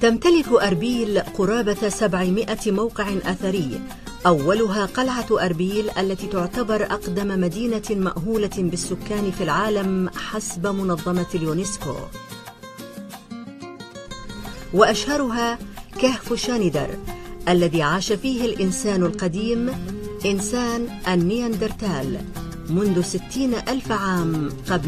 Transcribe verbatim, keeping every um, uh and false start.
تمتلك أربيل قرابة سبعمائة موقع أثري، أولها قلعة أربيل التي تعتبر أقدم مدينة مأهولة بالسكان في العالم حسب منظمة اليونسكو، وأشهرها كهف شاندر الذي عاش فيه الإنسان القديم إنسان النياندرتال منذ ستين ألف عام قبل